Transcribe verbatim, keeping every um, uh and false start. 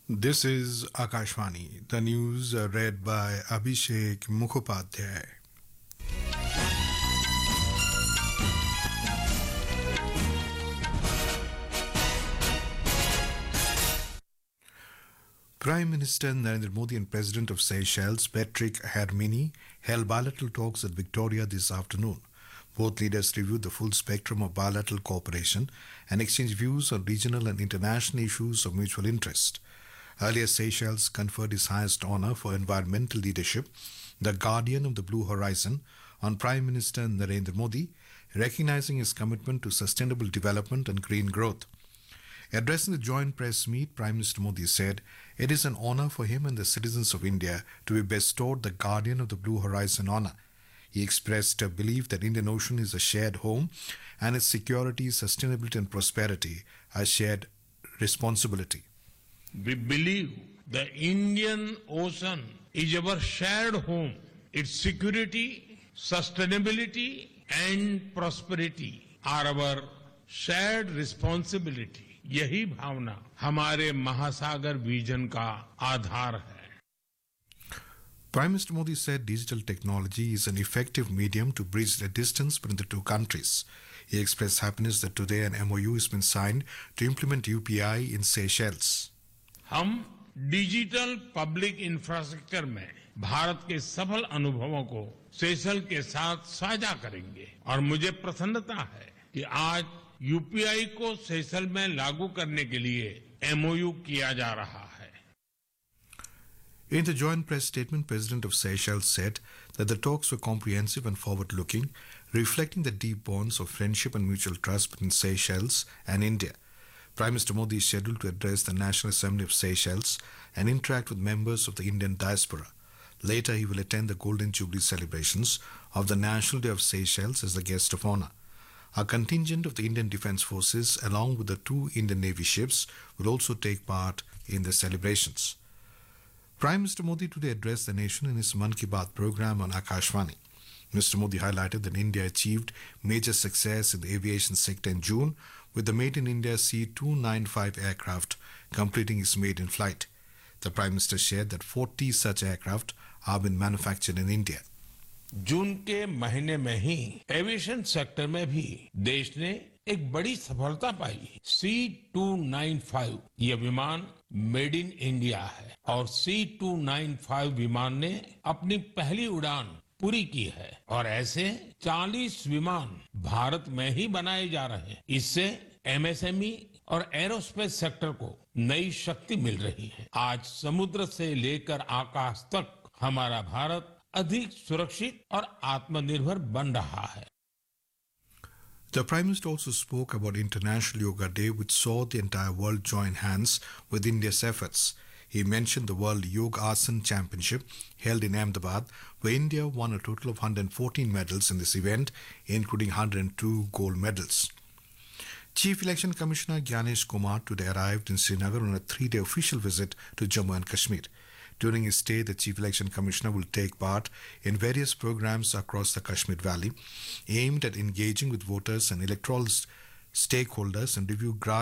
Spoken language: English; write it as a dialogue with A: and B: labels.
A: This is Akashvani, the news uh, read by Abhishek Mukhopadhyay. Prime Minister Narendra Modi and President of Seychelles, Patrick Hermini, held bilateral talks at Victoria this afternoon. Both leaders reviewed the full spectrum of bilateral cooperation and exchanged views on regional and international issues of mutual interest. Earlier, Seychelles conferred its highest honor for environmental leadership, the Guardian of the Blue Horizon, on Prime Minister Narendra Modi, recognizing his commitment to sustainable development and green growth. Addressing the joint press meet, Prime Minister Modi said it is an honor for him and the citizens of India to be bestowed the Guardian of the Blue Horizon honor. He expressed a belief that Indian Ocean is a shared home and its security, sustainability and prosperity are shared responsibility.
B: We believe the Indian Ocean is our shared home. Its security, sustainability and prosperity are our shared responsibility. यही भावना हमारे महासागर vision का आधार है.
A: Prime Minister Modi said digital technology is an effective medium to bridge the distance between the two countries. He expressed happiness that today an M O U has been signed to implement U P I in Seychelles.
B: हम digital public infrastructure में भारत के सफल अनुभवों को सेशल के साथ साझा करेंगे और मुझे प्रसन्नता है कि आज यूपीआई को सेशल में लागू करने के लिए एमओयू किया जा रहा है.
A: In the joint press statement, President of Seychelles said that the talks were comprehensive and forward-looking, reflecting the deep bonds of friendship and mutual trust between Seychelles and India. Prime Minister Modi is scheduled to address the National Assembly of Seychelles and interact with members of the Indian diaspora. Later, he will attend the Golden Jubilee celebrations of the National Day of Seychelles as the guest of honor. A contingent of the Indian Defence Forces, along with the two Indian Navy ships, will also take part in the celebrations. Prime Minister Modi today addressed the nation in his Mann Ki Baat program on Akashvani. Mister Modi highlighted that India achieved major success in the aviation sector in June with the Made in India C two ninety-five aircraft completing its maiden flight. The Prime Minister shared that forty such aircraft have been manufactured in India.
B: जून के महीने में ही aviation sector में भी देश ने एक बड़ी सफलता पाई. सी टू नाइन फाइव यह विमान मेड इन इंडिया है और सी टू नाइन फाइव विमान ने अपनी पहली उड़ान पूरी की है और ऐसे चालीस विमान भारत में ही बनाए जा रहे हैं. इससे एमएसएमई और एरोस्पेस सेक्टर को नई शक्ति मिल रही है. आज समुद्र से लेकर आकाश तक हमारा भारत अधिक सुरक्षित और आत्मनिर्भर बन रहा है.
A: The Prime Minister also spoke about International Yoga Day, which saw the entire world join hands with India's efforts. He mentioned the World Yoga Asana Championship held in Ahmedabad, where India won a total of one hundred fourteen medals in this event, including one hundred two gold medals. Chief Election Commissioner Gyanesh Kumar today arrived in Srinagar on a three-day official visit to Jammu and Kashmir. During his stay, the Chief Election Commissioner will take part in various programs across the Kashmir Valley aimed at engaging with voters and electoral stakeholders and review grassroots